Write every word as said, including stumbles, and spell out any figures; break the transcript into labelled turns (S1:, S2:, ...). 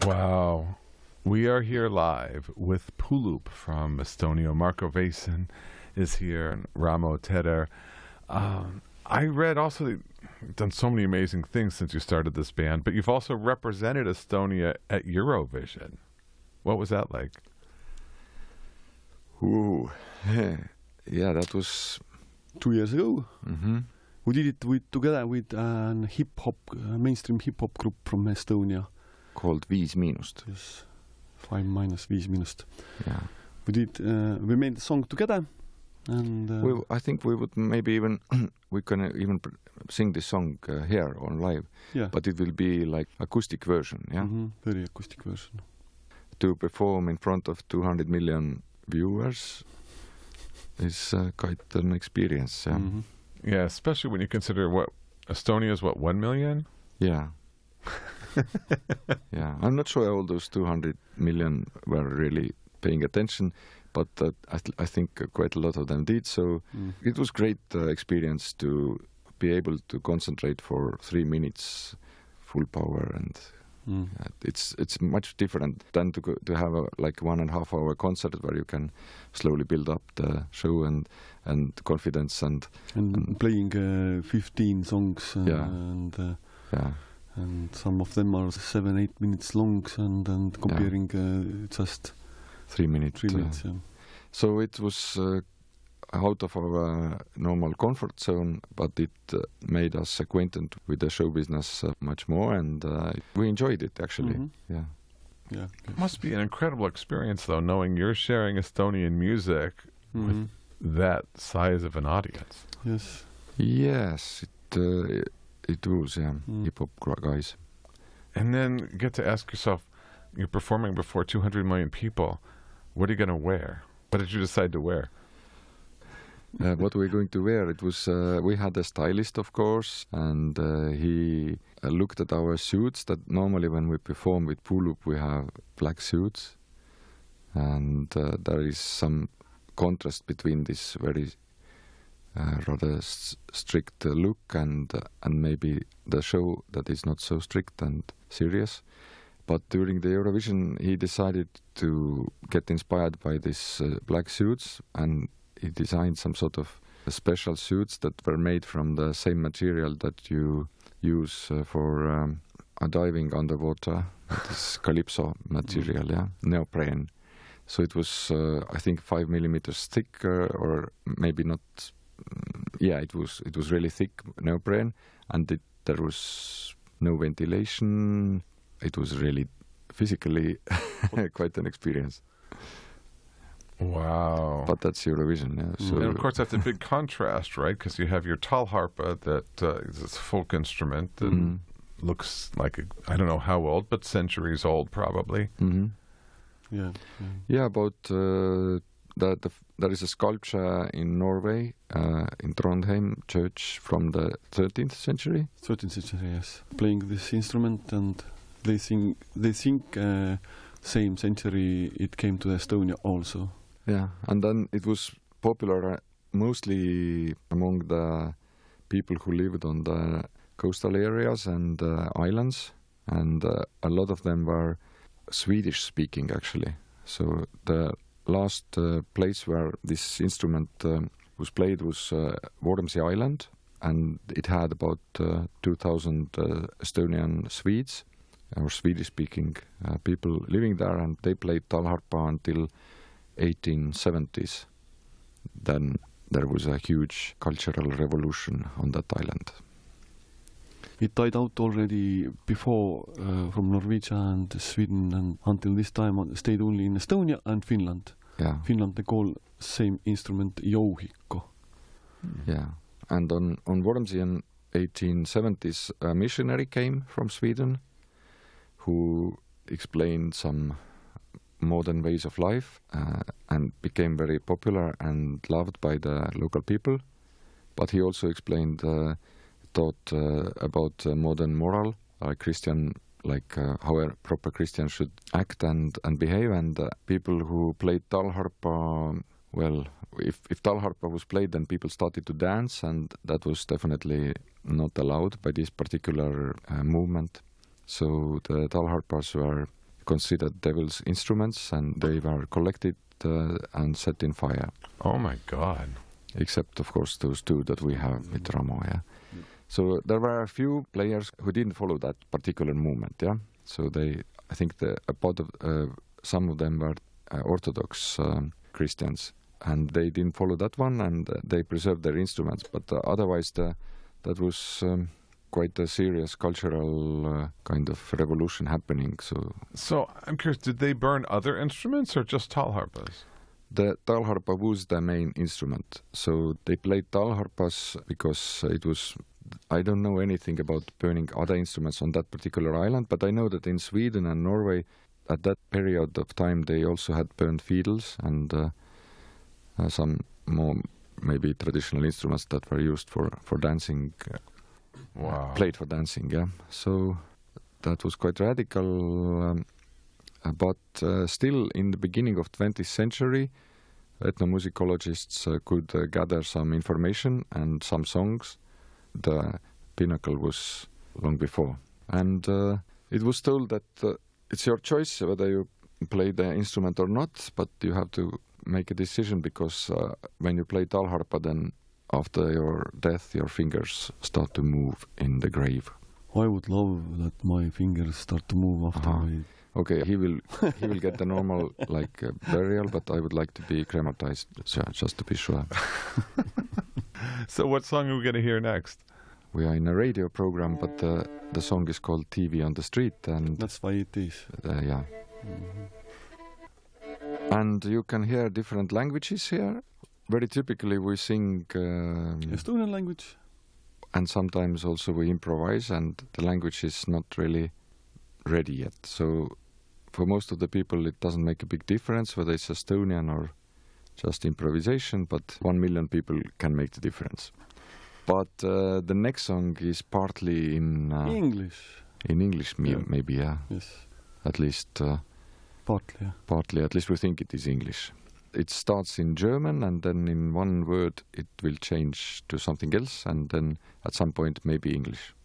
S1: Wow. We are here live with Pulup from Estonia. Marko Vasin is here and Ramo Teder. Um, I read also that you've done so many amazing things since you started this band, but you've also represented Estonia at Eurovision. What was that like?
S2: Ooh. Yeah, that was
S3: two years ago.
S2: Mm-hmm.
S3: We did it with, together with a hip hop, uh, mainstream hip hop group from Estonia.
S2: Called Viis Miinust.
S3: Yes, five minus Viis Miinust.
S2: Yeah.
S3: We did. Uh, we made the song together, and uh,
S2: we, I think we would maybe even we can even pr- sing this song uh, here on live.
S3: Yeah.
S2: But it will be like acoustic version. Yeah.
S3: Mm-hmm. Very acoustic version.
S2: To perform in front of two hundred million viewers is uh, quite an experience. Yeah.
S3: Mm-hmm.
S1: Yeah, especially when you consider what Estonia is, what, one million?
S2: Yeah. Yeah, I'm not sure all those two hundred million were really paying attention, but uh, I, th- I think uh, quite a lot of them did. So
S3: Mm.
S2: it was great uh, experience to be able to concentrate for three minutes, full power, and
S3: Mm.
S2: uh, it's it's much different than to go, to have a like one and a half hour concert where you can slowly build up the show and and confidence and
S3: And,
S2: and
S3: playing uh, fifteen songs. Uh,
S2: Yeah.
S3: And. Uh,
S2: yeah.
S3: And some of them are seven, eight minutes long, and and comparing uh, just
S2: Three minutes.
S3: three
S2: uh,
S3: minutes. Yeah.
S2: So it was uh, out of our normal comfort zone, but it uh, made us acquainted with the show business uh, much more, and uh, we enjoyed it actually.
S3: Mhm.
S2: Yeah.
S3: Yeah.
S1: It must be an incredible experience, though, knowing you're sharing Estonian music
S3: Mhm.
S1: with that size of an audience.
S3: Yes.
S2: Yes, it uh, it was. Yeah,
S3: Mm.
S2: hip hop guys.
S1: And then get to ask yourself, you're performing before two hundred million people. What are you going to wear? What did you decide to wear?
S2: Uh, what we're going to wear? It was uh, we had a stylist, of course, and uh, he uh, looked at our suits. That normally when we perform with Pulup, we have black suits, and uh, there is some contrast between this very uh, rather s- strict uh, look and uh, and maybe the show that is not so strict and serious. But during the Eurovision, he decided to get inspired by these uh, black suits, and he designed some sort of special suits that were made from the same material that you use uh, for um, uh, diving underwater. This calypso material, yeah, neoprene. So it was, uh, I think, five millimeters thick, uh, or maybe not. mm, Yeah, it was. It was really thick neoprene, and it, there was no ventilation. It was really physically quite an experience.
S1: Wow.
S2: But that's Eurovision, yeah. So
S1: And of course, that's a big contrast, right? Because you have your talharpa that uh, is this folk instrument that
S2: Mhm.
S1: looks like, a, I don't know how old, but centuries old probably.
S2: Mhm.
S3: Yeah. Yeah.
S2: Yeah, about uh, the, the there is a sculpture in Norway, uh, in Trondheim church from the thirteenth century.
S3: thirteenth century, yes. Playing this instrument, and they think they think uh, same century it came to Estonia also.
S2: Yeah, and then it was popular uh, mostly among the people who lived on the coastal areas and uh, islands, and uh, a lot of them were Swedish speaking actually. So the last uh, place where this instrument um, was played was uh, Vormsi Island, and it had about uh, two thousand uh, Estonian Swedes or Swedish speaking uh, people living there, and they played talharpa until eighteen seventies. Then there was a huge cultural revolution on that island.
S3: It died out already before uh, from Norwegia and Sweden, and until this time it stayed only in Estonia and Finland.
S2: Yeah,
S3: Finland they call same instrument jouhikko.
S2: yeah. And on on Vormsi in eighteen seventies, a missionary came from Sweden who explained some modern ways of life uh, and became very popular and loved by the local people. But he also explained, uh, taught uh, about uh, modern moral, like Christian, like uh, how a proper Christian should act and, and behave. And uh, people who played talharpa, well, if, if talharpa was played, then people started to dance, and that was definitely not allowed by this particular uh, movement. So the talharpas were considered devil's instruments, and they were collected uh, and set in fire.
S1: Oh my God.
S2: Except, of course, those two that we have with Ramo, yeah.
S3: Mm.
S2: So there were a few players who didn't follow that particular movement, yeah. So they, I think the about of, uh, some of them were uh, Orthodox um, Christians, and they didn't follow that one, and uh, they preserved their instruments. But uh, otherwise, the, that was um, quite a serious cultural uh, kind of revolution happening. So
S1: So I'm curious, did they burn other instruments or just talharpas?
S2: the talharpa was the main instrument. So they played talharpas because it was, I don't know anything about burning other instruments on that particular island, but I know that in Sweden and Norway at that period of time they also had burned fiddles and uh, uh, some more maybe traditional instruments that were used for, for dancing,
S1: Wow.
S2: played for dancing, yeah. So that was quite radical. Um, Uh, but uh, still, in the beginning of twentieth century, ethnomusicologists uh, could uh, gather some information and some songs. The pinnacle was long before. And uh, it was told that uh, it's your choice whether you play the instrument or not, but you have to make a decision because uh, when you play talharpa, then after your death, your fingers start to move in the grave.
S3: I would love that my fingers start to move after
S2: Uh-huh.
S3: I...
S2: Okay, he will he will get the normal like uh, burial, but I would like to be crematized, so, just to be sure.
S1: So what song are we going to hear next?
S2: We are in a radio program, but uh, the song is called T V on the Street, and
S3: That's why it is.
S2: uh, yeah. And you can hear different languages here. Very typically, we sing, um,
S3: Estonian language.
S2: and sometimes also we improvise, and the language is not really ready yet. So for most of the people, it doesn't make a big difference whether it's Estonian or just improvisation, but one million people can make the difference. But uh, the next song is partly in uh,
S3: English.
S2: in English, me-
S3: Yeah.
S2: maybe, yeah.
S3: Yes.
S2: At least uh,
S3: Partly, yeah.
S2: partly, at least we think it is English. It starts in German, and then in one word it will change to something else, and then at some point maybe English.